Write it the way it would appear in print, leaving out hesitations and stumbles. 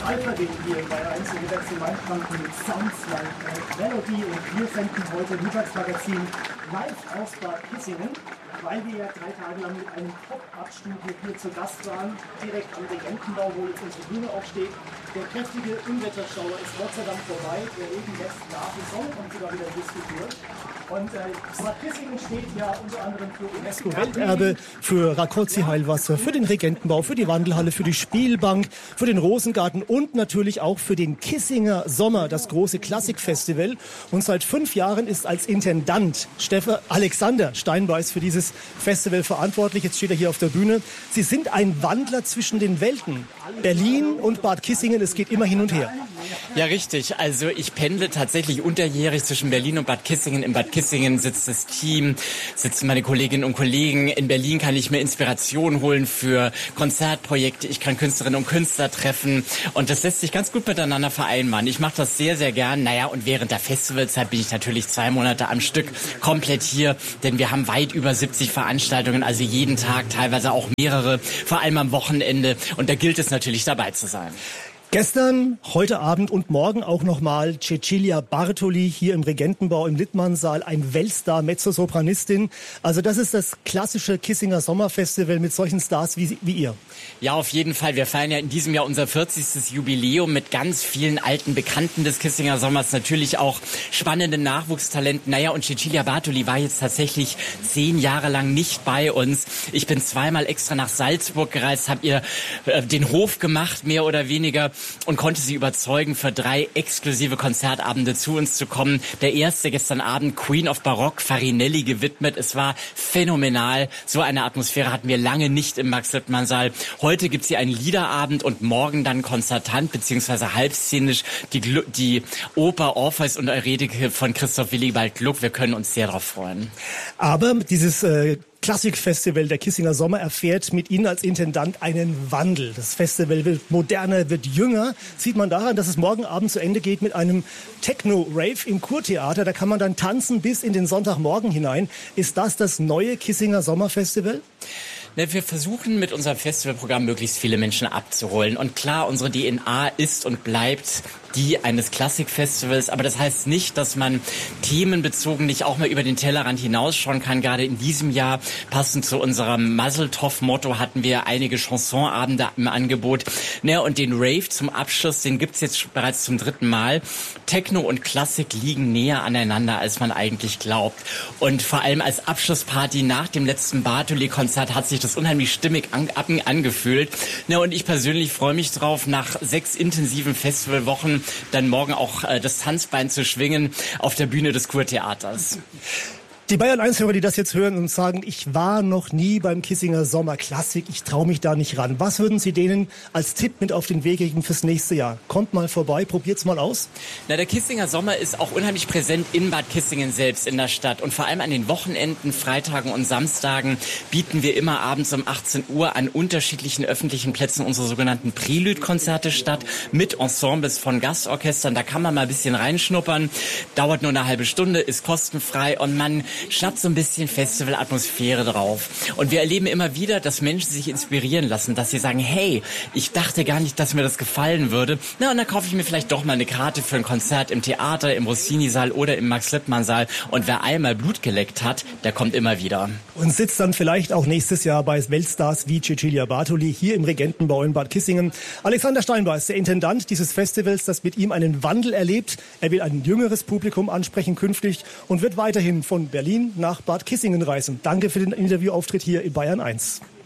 Alpha Day hier bei 1 Universum Mainfranken mit Sounds like Melody, und wir senden heute Mittagsmagazin live aus Bad Kissingen, weil wir ja 3 Tage lang mit einem Pop-Up-Studio hier zu Gast waren, direkt am Regentenbau, wo jetzt unsere Bühne auch steht. Der kräftige Unwetterschauer ist Gott sei Dank vorbei, der Regen lässt nach, die Sonne kommt sogar wieder ein bisschen durch. Und Bad Kissingen steht ja unter anderem für UNESCO-Welterbe, für Rakoczy-Heilwasser, für den Regentenbau, für die Wandelhalle, für die Spielbank, für den Rosengarten und natürlich auch für den Kissinger Sommer, das große Klassikfestival. Und seit 5 Jahren ist als Intendant Alexander Steinbeiß für dieses Festival verantwortlich. Jetzt steht er hier auf der Bühne. Sie sind ein Wandler zwischen den Welten. Berlin und Bad Kissingen, es geht immer hin und her. Ja, richtig. Also ich pendle tatsächlich unterjährig zwischen Berlin und Bad Kissingen. In Bad Kissingen sitzt das Team, sitzen meine Kolleginnen und Kollegen. In Berlin kann ich mir Inspiration holen für Konzertprojekte. Ich kann Künstlerinnen und Künstler treffen. Und das lässt sich ganz gut miteinander vereinbaren. Ich mache das sehr, sehr gern. Naja, und während der Festivalzeit bin ich natürlich 2 Monate am Stück komplett hier. Denn wir haben weit über 70 Veranstaltungen, also jeden Tag, teilweise auch mehrere, vor allem am Wochenende. Und da gilt es natürlich, dabei zu sein. Gestern, heute Abend und morgen auch nochmal Cecilia Bartoli hier im Regentenbau im Littmannsaal, ein Weltstar, Mezzosopranistin. Also das ist das klassische Kissinger Sommerfestival mit solchen Stars wie ihr. Ja, auf jeden Fall. Wir feiern ja in diesem Jahr unser 40. Jubiläum mit ganz vielen alten Bekannten des Kissinger Sommers, natürlich auch spannenden Nachwuchstalenten. Naja, und Cecilia Bartoli war jetzt tatsächlich 10 Jahre lang nicht bei uns. Ich bin 2-mal extra nach Salzburg gereist, habe ihr den Hof gemacht, mehr oder weniger, und konnte sie überzeugen, für 3 exklusive Konzertabende zu uns zu kommen. Der erste gestern Abend, Queen of Baroque, Farinelli gewidmet. Es war phänomenal. So eine Atmosphäre hatten wir lange nicht im Max-Littmann-Saal. Heute gibt's hier einen Liederabend und morgen dann konzertant bzw. halbszenisch die Oper Orpheus und Eurydike von Christoph Willibald Gluck. Wir können uns sehr darauf freuen. Aber dieses Klassikfestival der Kissinger Sommer erfährt mit Ihnen als Intendant einen Wandel. Das Festival wird moderner, wird jünger. Sieht man daran, dass es morgen Abend zu Ende geht mit einem Techno-Rave im Kurtheater. Da kann man dann tanzen bis in den Sonntagmorgen hinein. Ist das neue Kissinger Sommerfestival? Wir versuchen mit unserem Festivalprogramm möglichst viele Menschen abzuholen. Und klar, unsere DNA ist und bleibt die eines Klassikfestivals. Aber das heißt nicht, dass man themenbezogen nicht auch mal über den Tellerrand hinausschauen kann. Gerade in diesem Jahr, passend zu unserem Mazeltov-Motto, hatten wir einige Chansonabende im Angebot. Und den Rave zum Abschluss, den gibt's jetzt bereits zum 3. Mal. Techno und Klassik liegen näher aneinander, als man eigentlich glaubt. Und vor allem als Abschlussparty nach dem letzten Bartoli-Konzert hat sich das unheimlich stimmig angefühlt. Und ich persönlich freue mich drauf, nach 6 intensiven Festivalwochen dann morgen auch das Tanzbein zu schwingen auf der Bühne des Kurtheaters. Die Bayern-1-Hörer, die das jetzt hören und sagen, ich war noch nie beim Kissinger Sommer Klassik, ich traue mich da nicht ran. Was würden Sie denen als Tipp mit auf den Weg geben fürs nächste Jahr? Kommt mal vorbei, probiert's mal aus. Der Kissinger Sommer ist auch unheimlich präsent in Bad Kissingen selbst in der Stadt. Und vor allem an den Wochenenden, Freitagen und Samstagen bieten wir immer abends um 18 Uhr an unterschiedlichen öffentlichen Plätzen unsere sogenannten Prelude-Konzerte statt mit Ensembles von Gastorchestern. Da kann man mal ein bisschen reinschnuppern. Dauert nur eine halbe Stunde, ist kostenfrei und man schnappt so ein bisschen Festivalatmosphäre drauf. Und wir erleben immer wieder, dass Menschen sich inspirieren lassen, dass sie sagen, hey, ich dachte gar nicht, dass mir das gefallen würde. Und dann kaufe ich mir vielleicht doch mal eine Karte für ein Konzert im Theater, im Rossini-Saal oder im Max-Littmann-Saal. Und wer einmal Blut geleckt hat, der kommt immer wieder. Und sitzt dann vielleicht auch nächstes Jahr bei Weltstars wie Cecilia Bartoli hier im Regentenbau in Bad Kissingen. Alexander Steinbeiß, der Intendant dieses Festivals, das mit ihm einen Wandel erlebt. Er will ein jüngeres Publikum ansprechen künftig und wird weiterhin von Berlin nach Bad Kissingen reisen. Danke für den Interviewauftritt hier in Bayern 1.